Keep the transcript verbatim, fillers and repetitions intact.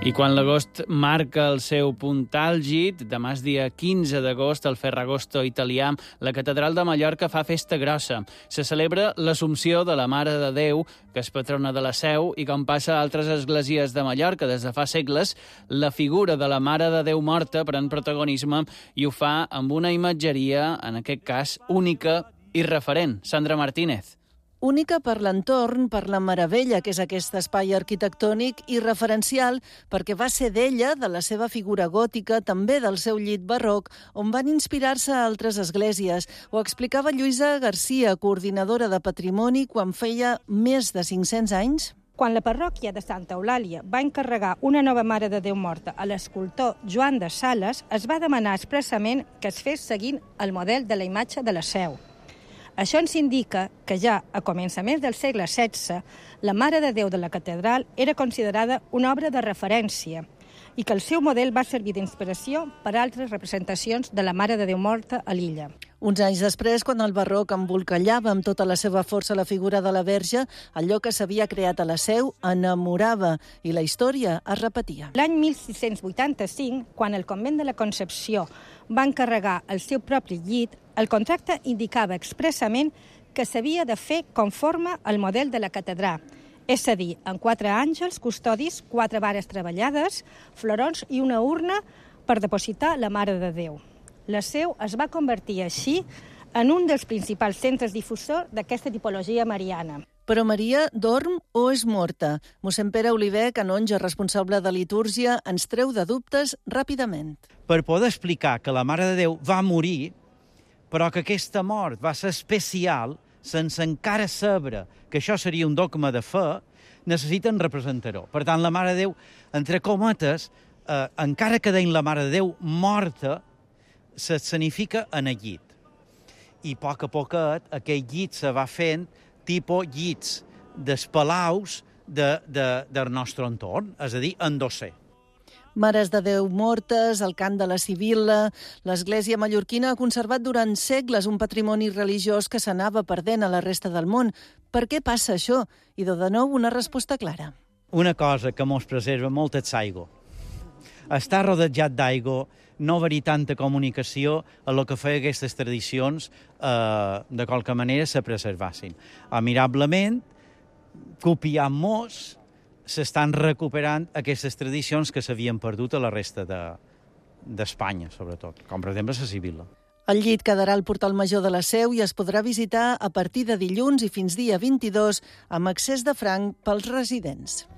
I quan l'agost marca el seu punt àlgid, demà és dia quinze d'agost, al Ferragosto italià, la catedral de Mallorca fa festa grossa. Se celebra l'Assumpció de la Mare de Déu, que és patrona de la Seu, i com passa a altres esglésies de Mallorca des de fa segles, la figura de la Mare de Déu morta pren protagonisme i ho fa amb una imatgeria, en aquest cas, única i referent. Sandra Martínez. Única per l'entorn, per la meravella que és aquest espai arquitectònic i referencial perquè va ser d'ella, de la seva figura gòtica, també del seu llit barroc, on van inspirar-se altres esglésies. Ho explicava Lluïsa Garcia, coordinadora de Patrimoni, quan feia més de cinc-cents anys. Quan la parròquia de Santa Eulàlia va encarregar una nova Mare de Déu morta a l'escultor Joan de Sales, es va demanar expressament que es fes seguint el model de la imatge de la Seu. Això ens indica que ja a començaments del segle setze la Mare de Déu de la catedral era considerada una obra de referència i que el seu model va servir d'inspiració per a altres representacions de la Mare de Déu morta a l'illa. Uns anys després, quan el barroc embolcallava amb tota la seva força la figura de la Verge, allò que s'havia creat a la Seu enamorava i la història es repetia. L'any mil sis-cents vuitanta-cinc, quan el convent de la Concepció va encarregar el seu propi llit, el contracte indicava expressament que s'havia de fer conforme al model de la catedral, és a dir, amb quatre àngels custodis, quatre vares treballades, florons i una urna per depositar la Mare de Déu. La Seu es va convertir així en un dels principals centres difusors d'aquesta tipologia mariana. Però Maria dorm o és morta? Mossèn Pere Oliver, canonge responsable de litúrgia, ens treu de dubtes ràpidament. Per poder explicar que la Mare de Déu va morir, però que aquesta mort va ser especial, sense encara saber que això seria un dogma de fe, necessiten representar-ho. Per tant, la Mare de Déu, entre cometes, eh, encara que deien la Mare de Déu morta, s'escenifica en el llit. I a poc a poquet aquest llit se va fent tipus llits dels palaus de, de, del nostre entorn, és a dir, endosser. Mares de Déu mortes, el cant de la Sibil·la. L'Església mallorquina ha conservat durant segles un patrimoni religiós que s'anava perdent a la resta del món. Per què passa això? I de nou una resposta clara. Una cosa que mos preserva molt és l'aigua. Estar rodejat d'aigua, no haver-hi tanta comunicació a lo que feia aquestes tradicions eh, de qualque manera se preservassin. Admirablement, copiant-nos, s'estan recuperant aquestes tradicions que s'havien perdut a la resta de, d'Espanya, sobretot, com per exemple la Sibil·la. El llit quedarà al portal major de la Seu i es podrà visitar a partir de dilluns i fins dia vint-i-dos amb accés de franc pels residents.